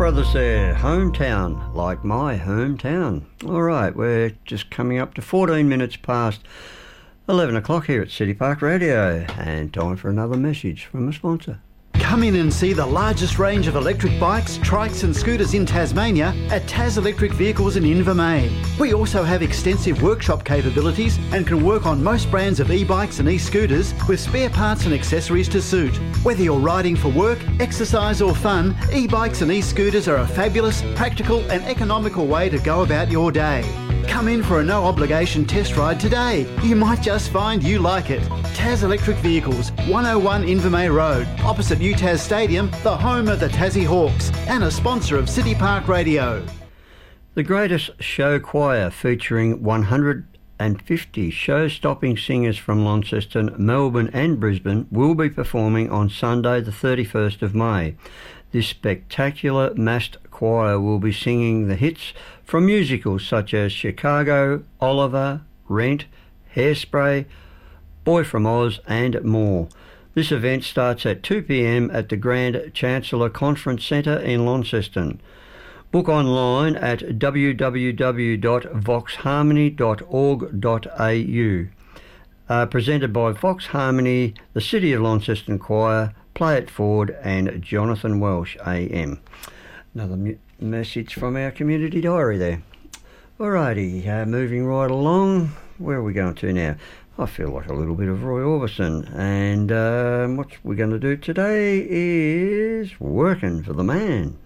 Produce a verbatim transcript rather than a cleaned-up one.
Brothers there, Hometown, like my hometown. All right, we're just coming up to fourteen minutes past eleven o'clock here at City Park Radio, and time for another message from a sponsor. Come in and see the largest range of electric bikes, trikes and scooters in Tasmania at Tas Electric Vehicles in Invermay. We also have extensive workshop capabilities and can work on most brands of e-bikes and e-scooters with spare parts and accessories to suit. Whether you're riding for work, exercise or fun, e-bikes and e-scooters are a fabulous, practical and economical way to go about your day. Come in for a no-obligation test ride today. You might just find you like it. Tas Electric Vehicles, one oh one Invermay Road, opposite U T A S Stadium, the home of the Tassie Hawks, and a sponsor of City Park Radio. The Greatest Show Choir, featuring one hundred fifty show-stopping singers from Launceston, Melbourne and Brisbane, will be performing on Sunday the thirty-first of May. This spectacular massed choir will be singing the hits from musicals such as Chicago, Oliver, Rent, Hairspray, Boy from Oz and more. This event starts at two p m at the Grand Chancellor Conference Centre in Launceston. Book online at w w w dot vox harmony dot org dot a u. Uh, presented by Vox Harmony, the City of Launceston Choir, Play It Forward and Jonathan Welsh A M. Another mu- message from our community diary there. Alrighty, uh, moving right along. Where are we going to now? I feel like a little bit of Roy Orbison, and um, what we're going to do today is Working for the Man.